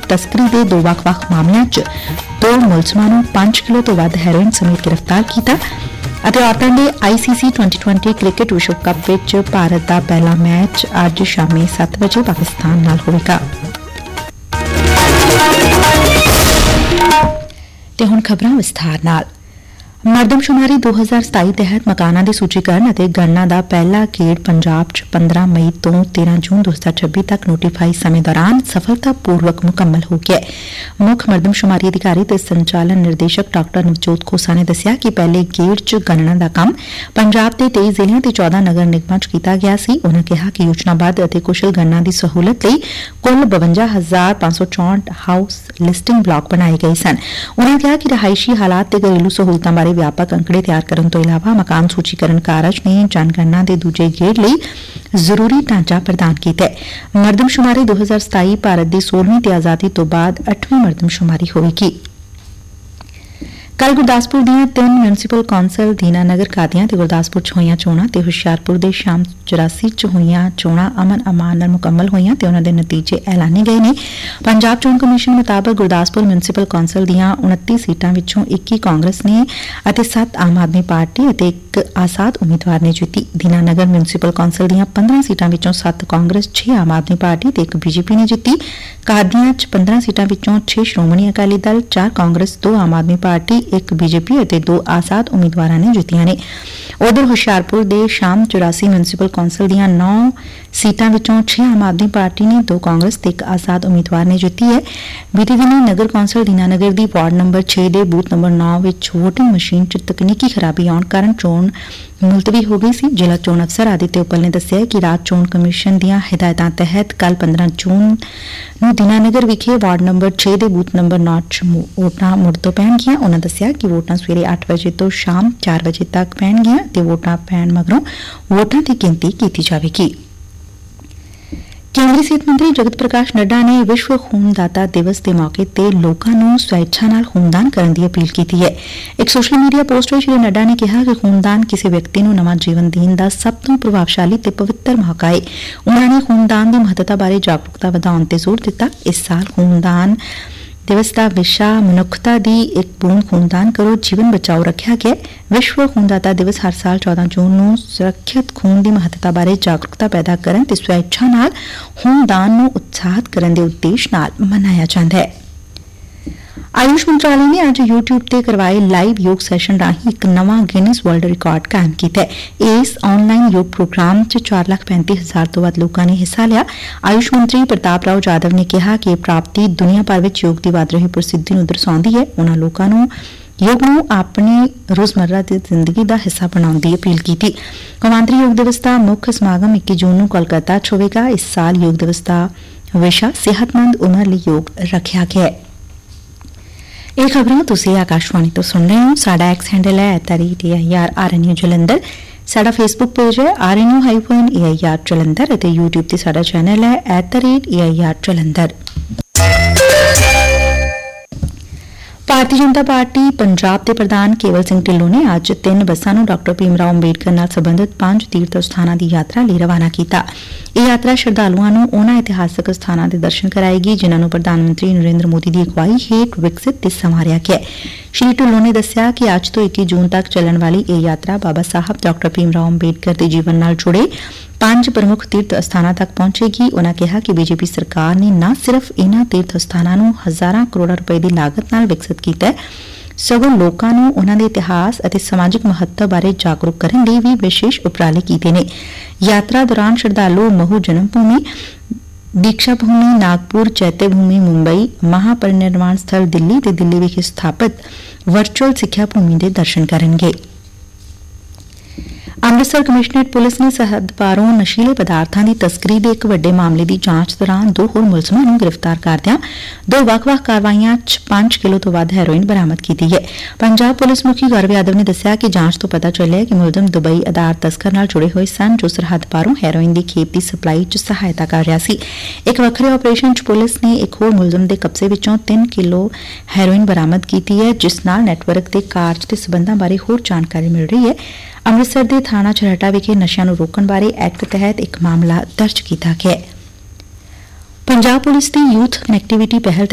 तस्करी के 2 ਵੱਖ-ਵੱਖ ਮਾਮਲਿਆਂ 'ਚ 2 ਮੁਲਜ਼ਮਾਂ ਨੂੰ 5 ਕਿਲੋ ਤੋਂ ਵੱਧ ਹੈਰੋਇਨ ਸਮੇਤ गिरफ्तार ਕੀਤਾ ਅਤੇ ਔਰਤਾਂ ਦੇ ICC 2020 ਕ੍ਰਿਕਟ ਵਿਸ਼ਵ ਕੱਪ ਵਿੱਚ ਭਾਰਤ ਦਾ ਪਹਿਲਾ ਮੈਚ ਅੱਜ ਸ਼ਾਮੀ 7 ਵਜੇ ਪਾਕਿਸਤਾਨ ਨਾਲ ਹੋਵੇਗਾ। ਤੇ ਹੁਣ ਖਬਰਾਂ ਵਿਸਥਾਰ ਨਾਲ। ਮਰਦਮਸ਼ੁਮਾਰੀ 2027 ਤਹਿਤ ਮਕਾਨਾਂ ਦੀ ਸੂਚੀਕਰਨ ਅਤੇ ਗਣਨਾ ਦਾ ਪਹਿਲਾ ਗੇੜ ਪੰਜਾਬ 'ਚ 15 ਮਈ ਤੋਂ 13 ਜੂਨ 2026 ਤੱਕ ਨੋਟੀਫਾਈ ਸਮੇਂ ਦੌਰਾਨ ਸਫਲਤਾਪੂਰਵਕ ਮੁਕੰਮਲ ਹੋ ਗਿਆ। ਮੁੱਖ ਮਰਦਮਸ਼ੁਮਾਰੀ ਅਧਿਕਾਰੀ ਤੇ ਸੰਚਾਲਨ ਨਿਰਦੇਸ਼ਕ ਡਾ ਨਵਜੋਤ ਖੋਸਾ ਨੇ ਦੱਸਿਆ ਕਿ ਪਹਿਲੇ ਗੇੜ 'ਚ ਗਣਨਾ ਦਾ ਕੰਮ ਪੰਜਾਬ ਦੇ 23 ਜ਼ਿਲ੍ਹਿਆਂ ਤੇ 14 ਨਗਰ ਨਿਗਮਾਂ 'ਚ ਕੀਤਾ ਗਿਆ ਸੀ। ਉਨ੍ਹਾਂ ਕਿਹਾ ਕਿ ਯੋਜਨਾਬੱਧ ਅਤੇ ਕੁਸ਼ਲ ਗਣਨਾ ਦੀ ਸਹੂਲਤ ਲਈ ਕੁੱਲ 52,564 ਹਾਊਸ ਲਿਸਟਿੰਗ ਬਲਾਕ ਬਣਾਏ ਗਏ ਸਨ। ਉਨ੍ਹਾਂ ਕਿਹਾ ਕਿ ਰਹਾਇਸ਼ੀ ਹਾਲਾਤ ਤੇ ਘਰੇਲੂ ਸਹੂਲਤਾਂ ਬਾਰੇ ਵਿਆਪਕ ਅੰਕੜੇ ਤਿਆਰ ਕਰਨ ਤੋਂ ਇਲਾਵਾ ਮਕਾਨ ਸੂਚੀਕਰਨ ਕਾਰਜ ਨੇ ਜਨਗਣਨਾ ਦੇ ਦੂਜੇ ਗੇੜ ਲਈ ਜ਼ਰੂਰੀ ਢਾਂਚਾ ਪ੍ਰਦਾਨ ਕੀਤਾ ਹੈ। ਮਰਦਮਸ਼ੁਮਾਰੀ 2027 ਭਾਰਤ ਦੀ 16ਵੀਂ ਤੇ ਆਜ਼ਾਦੀ ਤੋਂ ਬਾਅਦ 8ਵੀਂ ਮਰਦਮਸ਼ੁਮਾਰੀ ਹੋਵੇਗੀ। ਕੱਲ ਗੁਰਦਾਸਪੁਰ ਦੀਆਂ 3 ਮਿਊਨਸੀਪਲ ਕੌਂਸਲ ਦੀਨਾਨਗਰ ਕਾਦੀਆਂ ਤੇ ਗੁਰਦਾਸਪੁਰ 'ਚ ਹੋਈਆਂ ਚੋਣਾਂ ਤੇ ਹੁਸ਼ਿਆਰਪੁਰ ਦੇ ਸ਼ਾਮ 84 'ਚ ਹੋਈਆਂ ਚੋਣਾਂ ਅਮਨ ਅਮਾਨ ਨਾਲ ਮੁਕੰਮਲ ਹੋਈਆਂ ਤੇ ਉਨ੍ਹਾਂ ਦੇ ਨਤੀਜੇ ਐਲਾਨੇ ਗਏ ਨੇ। ਪੰਜਾਬ ਚੋਣ ਕਮਿਸ਼ਨ ਮੁਤਾਬਕ ਗੁਰਦਾਸਪੁਰ ਮਿਊਨਸੀਪਲ ਕੌਂਸਲ ਦੀਆਂ 29 ਸੀਟਾਂ ਵਿੱਚੋਂ 21 ਕਾਂਗਰਸ ਨੇ ਅਤੇ 7 ਆਮ ਆਦਮੀ ਪਾਰਟੀ ਅਤੇ 1 ਆਜ਼ਾਦ ਉਮੀਦਵਾਰ ਨੇ ਜਿੱਤੀ। ਦੀਨਾਨਗਰ ਮਿਊਨਸੀਪਲ ਕੌਂਸਲ ਦੀਆਂ 15 ਸੀਟਾਂ ਵਿੱਚੋਂ 7 ਕਾਂਗਰਸ, 6 ਆਮ ਆਦਮੀ ਪਾਰਟੀ ਤੇ 1 BJP ਨੇ ਜਿੱਤੀ। ਕਾਦੀਆਂ 'ਚ 15 ਸੀਟਾਂ ਵਿੱਚੋਂ 6 ਸ਼੍ਰੋਮਣੀ ਅਕਾਲੀ ਦਲ, 4 ਕਾਂਗਰਸ, 2 ਆਮ ਆਦਮੀ ਪਾਰਟੀ, 1 BJP ਅਤੇ 2 ਆਜ਼ਾਦ ਉਮੀਦਵਾਰਾਂ ਨੇ ਜਿੱਤੀਆਂ ਨੇ। ਉਧਰ ਹੁਸ਼ਿਆਰਪੁਰ ਦੇ ਸ਼ਾਮ 84 ਮਿਊਨਸੀਪਲ ਕੌਂਸਲ ਦੀਆਂ 9 ਸੀਟਾਂ ਵਿੱਚੋਂ 6 ਆਮ ਆਦਮੀ ਪਾਰਟੀ ਨੇ, 2 ਕਾਂਗਰਸ ਤੇ 1 ਆਜ਼ਾਦ ਉਮੀਦਵਾਰ ਨੇ ਜਿੱਤੀ ਹੈ। ਬੀਤੇ ਦਿਨੀ ਨਗਰ ਕੌਂਸਲ ਦੀਨਾਨਗਰ ਦੀ ਵਾਰਡ ਨੰਬਰ 6 ਦੇ ਬੂਥ ਨੰਬਰ 9 ਵਿੱਚ ਵੋਟਿੰਗ ਮਸ਼ੀਨ 'ਚ ਤਕਨੀਕੀ ਖਰਾਬੀ ਆਉਣ ਕਾਰਨ ਚੋਣ ਮੁਲਤਵੀ ਹੋ ਗਈ ਸੀ। ਜ਼ਿਲ੍ਹਾ ਚੋਣ ਅਫਸਰ ਆਦਿਤਿਆ ਉੱਪਲ ਨੇ ਦੱਸਿਆ ਕਿ ਰਾਜ ਚੋਣ ਕਮਿਸ਼ਨ ਦੀਆਂ ਹਦਾਇਤਾਂ ਤਹਿਤ ਕੱਲ 15 ਜੂਨ ਨੂੰ ਦੀਨਾਨਗਰ ਵਿਖੇ ਵਾਰਡ ਨੰਬਰ 6 ਦੇ ਬੂਥ ਨੰਬਰ 9 'ਚ ਵੋਟਾਂ ਮੁੜ ਤੋਂ ਪੈਣਗੀਆਂ। ਉਨ੍ਹਾਂ ਦੱਸਿਆ ਕਿ ਵੋਟਾਂ ਸਵੇਰੇ 8 ਵਜੇ ਤੋਂ ਸ਼ਾਮ 4 ਵਜੇ ਤੱਕ ਪੈਣਗੀਆਂ ਤੇ ਵੋਟਾਂ ਪੈਣ ਮਗਰੋਂ ਵੋਟਾਂ ਦੀ ਗਿਣਤੀ ਕੀਤੀ ਜਾਵੇਗੀ। ਕੇਂਦਰੀ ਸਿਹਤ ਮੰਤਰੀ ਜਗਤ ਪ੍ਰਕਾਸ਼ ਨੱਡਾ ਨੇ ਵਿਸ਼ਵ ਖੂਨਦਾਤਾ ਦਿਵਸ ਦੇ ਮੌਕੇ ਤੇ ਲੋਕਾਂ ਨੂੰ ਸਵੈच्छਾ ਨਾਲ ਖੂਨਦਾਨ ਕਰਨ ਦੀ ਅਪੀਲ ਕੀਤੀ ਹੈ। ਇੱਕ ਸੋਸ਼ਲ ਮੀਡੀਆ ਪੋਸਟ ਵਿੱਚ ਸ਼੍ਰੀ ਨੱਡਾ ਨੇ ਕਿਹਾ ਕਿ ਖੂਨਦਾਨ ਕਿਸੇ ਵਿਅਕਤੀ ਨੂੰ ਨਵਾਂ ਜੀਵਨ ਦੇਣ ਦਾ ਸਭ ਤੋਂ ਪ੍ਰਭਾਵਸ਼ਾਲੀ ਤੇ ਪਵਿੱਤਰ ਮੌਕਾ ਹੈ। ਉਨ੍ਹਾਂ ਨੇ ਖੂਨਦਾਨ ਦੀ ਮਹੱਤਤਾ ਬਾਰੇ ਜਾਗਰੂਕਤਾ ਵਧਾਉਣ ਤੇ ਜ਼ੋਰ ਦਿੱਤਾ। ਇਸ ਸਾਲ ਖੂਨਦਾਨ ਦਿਵਸ ਦਾ ਵਿਸ਼ਾ ਮਨੁੱਖਤਾ ਦੀ ਇੱਕ ਬੂੰਦ ਖੂਨਦਾਨ ਕਰੋ, ਜੀਵਨ ਬਚਾਓ ਰੱਖਿਆ ਗਿਆ। ਵਿਸ਼ਵ ਖੂਨਦਾਤਾ ਦਿਵਸ ਹਰ ਸਾਲ 14 ਜੂਨ ਨੂੰ ਸੁਰੱਖਿਅਤ ਖੂਨ ਦੀ ਮਹੱਤਤਾ ਬਾਰੇ ਜਾਗਰੂਕਤਾ ਪੈਦਾ ਕਰਨ ਤੇ ਸਵੈच्छਾ ਨਾਲ ਖੂਨਦਾਨ ਨੂੰ ਉਤਸ਼ਾਹਿਤ ਕਰਨ ਦੇ ਉਦੇਸ਼ ਨਾਲ ਮਨਾਇਆ ਜਾਂਦਾ ਹੈ। ਆਯੂਸ਼ ਮੰਤਰਾਲੇ ਨੇ ਅੱਜ YouTube ਤੇ ਕਰਵਾਏ ਲਾਈਵ ਯੋਗ ਸੈਸ਼ਨ ਰਾਹੀਂ ਇੱਕ ਨਵਾਂ ਗਿਨੀਜ਼ ਵਰਲਡ ਰਿਕਾਰਡ ਕਾਇਮ ਕੀਤਾ ਹੈ। ਇਸ ਆਨਲਾਈਨ ਯੋਗ ਪ੍ਰੋਗਰਾਮ 'ਚ 4,35,000 ਤੋਂ ਵੱਧ ਲੋਕਾਂ ਨੇ ਹਿੱਸਾ ਲਿਆ। ਆਯੂਸ਼ ਮੰਤਰੀ ਪ੍ਰਤਾਪ ਰਾਓ ਜਾਦਵ ਨੇ ਕਿਹਾ ਕਿ ਇਹ ਪ੍ਰਾਪਤੀ ਦੁਨੀਆ ਭਰ ਵਿੱਚ ਯੋਗ ਦੀ ਵਧ ਰਹੀ ਪ੍ਰਸਿੱਧੀ ਨੂੰ ਦਰਸਾਉਂਦੀ ਹੈ। ਉਨ੍ਹਾਂ ਲੋਕਾਂ ਨੂੰ ਯੋਗ ਨੂੰ ਆਪਣੀ ਰੋਜ਼ਮर्रा ਦੀ ਜ਼ਿੰਦਗੀ ਦਾ ਹਿੱਸਾ ਬਣਾਉਣ ਦੀ ਅਪੀਲ ਕੀਤੀ। ਕੌਮਾਂਤਰੀ ਯੋਗ ਦਿਵਸ ਦਾ ਮੁੱਖ ਸਮਾਗਮ 21 ਜੂਨ ਨੂੰ ਕੋਲਕਾਤਾ 'ਚ ਹੋਵੇਗਾ। ਇਸ ਸਾਲ ਯੋਗ ਦਿਵਸ ਦਾ ਵਿਸ਼ਾ ਸਿਹਤਮੰਦ ਉਮਰ ਲਈ ਯੋਗ ਰੱਖਿਆ ਗਿਆ ਹੈ। ਇਹ ਖਬਰਾਂ ਤੁਸੀਂ ਆਕਾਸ਼ਵਾਣੀ ਤੋਂ ਸੁਣ ਰਹੇ ਹੋ। ਸਾਡਾ ਐਕਸ ਹੈਂਡਲ ਹੈ @AIRRNU ਜਲੰਧਰ। ਸਾਡਾ ਫੇਸਬੁੱਕ ਪੇਜ ਹੈ RNU-AIR ਜਲੰਧਰ ਅਤੇ YouTube ਤੇ ਸਾਡਾ ਚੈਨਲ ਹੈ @AIR ਜਲੰਧਰ। ਭਾਰਤੀ ਜਨਤਾ ਪਾਰਟੀ ਪੰਜਾਬ ਦੇ ਪ੍ਰਧਾਨ ਕੇਵਲ ਸਿੰਘ ਢਿੱਲੋਂ ਨੇ ਅੱਜ 3 ਬੱਸਾਂ ਨੂੰ ਡਾ. ਭੀਮ ਰਾਓ ਅੰਬੇਡਕਰ ਨਾਲ ਸਬੰਧਤ 5 ਤੀਰਥ ਸਥਾਨਾਂ ਦੀ ਯਾਤਰਾ ਲਈ ਰਵਾਨਾ ਕੀਤਾ। ਇਹ ਯਾਤਰਾ ਸ਼ਰਧਾਲੂਆਂ ਨੂੰ ਉਹਨਾਂ ਇਤਿਹਾਸਕ ਸਥਾਨਾਂ ਦੇ ਦਰਸ਼ਨ ਕਰਾਏਗੀ ਜਿਨ੍ਹਾਂ ਨੂੰ ਪ੍ਰਧਾਨ ਮੰਤਰੀ ਨਰਿੰਦਰ ਮੋਦੀ ਦੀ ਅਗਵਾਈ ਹੇਠ ਵਿਕਸਿਤ ਤੇ ਸੰਵਾਰਿਆ ਗਿਆ ਹੈ। ਸ਼੍ਰੀ ਢਿੱਲੋਂ ਨੇ ਦੱਸਿਆ ਕਿ ਅੱਜ ਤੋਂ 21 ਜੂਨ ਤੱਕ ਚੱਲਣ ਵਾਲੀ ਇਹ ਯਾਤਰਾ ਬਾਬਾ ਸਾਹਿਬ ਡਾ. ਭੀਮ ਰਾਓ ਅੰਬੇਡਕਰ ਦੇ ਜੀਵਨ ਨਾਲ ਜੁੜੇ 5 ਪ੍ਰਮੁੱਖ ਤੀਰਥ ਅਸਥਾਨਾਂ ਤੱਕ ਪਹੁੰਚੇਗੀ। ਉਨ੍ਹਾਂ ਕਿਹਾ ਕਿ BJP ਸਰਕਾਰ ਨੇ ਨਾ ਸਿਰਫ ਇਨ੍ਹਾਂ ਤੀਰਥ ਅਸਥਾਨਾਂ ਨੂੰ ਹਜ਼ਾਰਾਂ ਕਰੋੜਾਂ ਰੁਪਏ ਦੀ ਲਾਗਤ ਨਾਲ ਵਿਕਸਿਤ ਕੀਤਾ ਹੈ, ਸਗੋਂ ਲੋਕਾਂ ਨੂੰ ਉਨ੍ਹਾਂ ਦੇ ਇਤਿਹਾਸ ਅਤੇ ਸਮਾਜਿਕ ਮਹੱਤਵ ਬਾਰੇ ਜਾਗਰੂਕ ਕਰਨ ਲਈ ਵੀ ਵਿਸ਼ੇਸ਼ ਉਪਰਾਲੇ ਕੀਤੇ ਨੇ। ਯਾਤਰਾ ਦੌਰਾਨ ਸ਼ਰਧਾਲੂ ਮਹੂ ਜਨਮ ਭੂਮੀ, ਦੀਕਸ਼ਾ ਭੂਮੀ ਨਾਗਪੁਰ, ਚੈਤਿਆ ਭੂਮੀ ਮੁੰਬਈ, ਮਹਾਪਰਿਨਿਰਵਾਣ ਸਥਲ ਦਿੱਲੀ ਤੇ ਦਿੱਲੀ ਵਿਖੇ ਸਥਾਪਿਤ ਵਰਚੁਅਲ ਸਿੱਖਿਆ ਭੂਮੀ ਦੇ ਦਰਸ਼ਨ ਕਰਨਗੇ। ਅੰਮ੍ਰਿਤਸਰ ਕਮਿਸ਼ਨਰੇਟ ਪੁਲਿਸ ਨੇ ਸਰਹੱਦ ਪਾਰੋਂ ਨਸ਼ੀਲੇ ਪਦਾਰਥਾਂ ਦੀ ਤਸਕਰੀ ਦੇ ਇੱਕ ਵੱਡੇ ਮਾਮਲੇ ਦੀ ਜਾਂਚ ਦੌਰਾਨ 2 ਹੋਰ ਮੁਲਜ਼ਮਾਂ ਨੂੰ ਗ੍ਰਿਫਤਾਰ ਕਰਦਿਆਂ 2 ਵੱਖ-ਵੱਖ ਕਾਰਵਾਈਆਂ 'ਚ 5 ਕਿਲੋ ਤੋਂ ਵੱਧ ਹੈਰੋਇਨ ਬਰਾਮਦ ਕੀਤੀ ਹੈ। ਪੰਜਾਬ ਪੁਲਿਸ ਮੁਖੀ ਗੌਰਵ ਯਾਦਵ ਨੇ ਦੱਸਿਆ ਕਿ ਜਾਂਚ ਤੋਂ ਪਤਾ ਚੱਲਿਆ ਕਿ ਮੁਲਜ਼ਮ ਦੁਬਈ ਆਧਾਰ ਤਸਕਰ ਨਾਲ ਜੁੜੇ ਹੋਏ ਸਨ ਜੋ ਸਰਹੱਦ ਪਾਰੋਂ ਹੈਰੋਇਨ ਦੀ ਖੇਪ ਦੀ ਸਪਲਾਈ 'ਚ ਸਹਾਇਤਾ ਕਰ ਰਿਹਾ ਸੀ। ਇੱਕ ਵੱਖਰੇ ਆਪਰੇਸ਼ਨ 'ਚ ਪੁਲਿਸ ਨੇ ਇੱਕ ਹੋਰ ਮੁਲਜ਼ਮ ਦੇ ਕਬਜ਼ੇ ਵਿੱਚੋਂ 3 ਕਿਲੋ ਹੈਰੋਇਨ ਬਰਾਮਦ ਕੀਤੀ ਹੈ ਜਿਸ ਨਾਲ ਨੈਟਵਰਕ ਦੇ ਕਾਰਜ ਤੇ ਸਬੰਧਾਂ ਬਾਰੇ ਹੋਰ ਜਾਣਕਾਰੀ ਮਿਲ ਰਹੀ ਹੈ। ਅੰਮ੍ਰਿਤਸਰ ਦੇ ਥਾਣਾ ਛਰਹਟਾ ਵਿਖੇ ਨਸ਼ਿਆਂ ਨੂੰ ਰੋਕਣ ਬਾਰੇ ਐਕਟ ਤਹਿਤ ਇੱਕ ਮਾਮਲਾ ਦਰਜ ਕੀਤਾ ਗਿਆ ਹੈ। ਪੰਜਾਬ ਪੁਲਿਸ ਦੀ ਯੂਥ ਕਨੈਕਟੀਵਿਟੀ ਪਹਿਲ